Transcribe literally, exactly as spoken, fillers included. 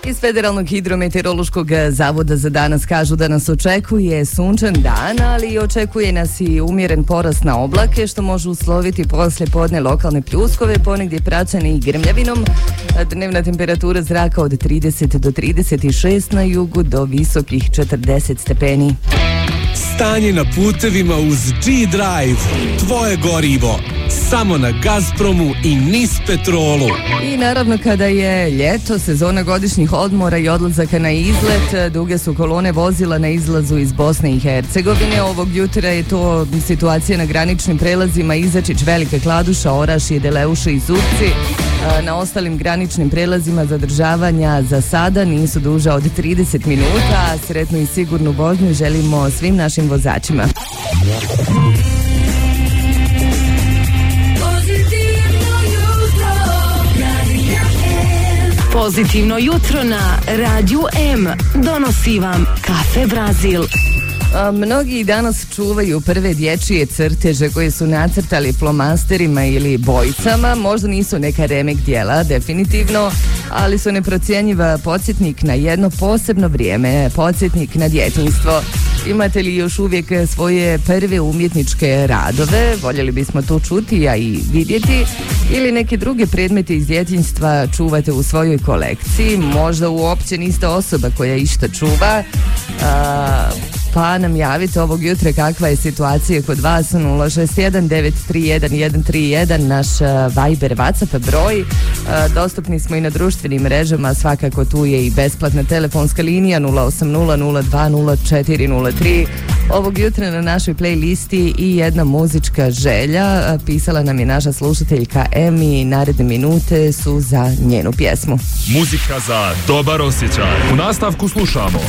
Iz Federalnog hidrometeorološkog zavoda za danas kažu da nas očekuje sunčan dan, ali očekuje nas i umjeren porast na oblake, što može usloviti poslije podne lokalne pljuskove, ponegdje praćene i grmljavinom. Dnevna temperatura zraka od trideset do trideset šest na jugu do visokih četrdeset stepeni. Stanje na putevima uz G-Drive. Tvoje gorivo. Samo na Gazpromu i Nis Petrolu. I naravno kada je ljeto, sezona godišnjih odmora i odlazaka na izlet, duge su kolone vozila na izlazu iz Bosne i Hercegovine. Ovog jutra je to situacija na graničnim prelazima Izačić, Velika Kladuša, Orašje, Deleuše i Zupci. Na ostalim graničnim prelazima zadržavanja za sada nisu duža od trideset minuta. Sretnu i sigurnu vožnju želimo svim našim vozačima. Pozitivno jutro na Radiju M donosi vam Kafe Brazil. A, mnogi danas čuvaju prve dječje crteže koje su nacrtali flomasterima ili bojicama. Možda nisu neka remek djela, definitivno, ali su neprocjenjiva podsjetnik na jedno posebno vrijeme, podsjetnik na djetinjstvo. Imate li još uvijek svoje prve umjetničke radove? Voljeli bismo to čuti, a i vidjeti. Ili neke druge predmete iz djetinjstva čuvate u svojoj kolekciji. Možda uopće niste osoba koja išta čuva. A, pa nam javite ovog jutra kakva je situacija kod vas. Nula šest jedan devet tri jedan jedan tri jedan naš Viber, WhatsApp broj. A, dostupni smo i na društvenim mrežama, svakako tu je i besplatna telefonska linija nula osam nula nula dva nula četiri nula tri. Ovog jutra na našoj playlisti i jedna muzička želja. Pisala nam je naša slušateljka Emi, naredne minute su za njenu pjesmu. Muzika za dobar osjećaj. U nastavku slušamo